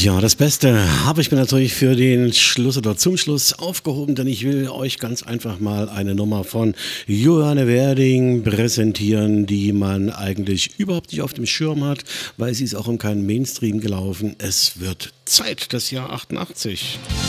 Ja, das Beste habe ich mir natürlich für den Schluss oder zum Schluss aufgehoben, denn ich will euch ganz einfach mal eine Nummer von Johanne Werding präsentieren, die man eigentlich überhaupt nicht auf dem Schirm hat, weil sie ist auch in keinem Mainstream gelaufen. Es wird Zeit, das Jahr 88.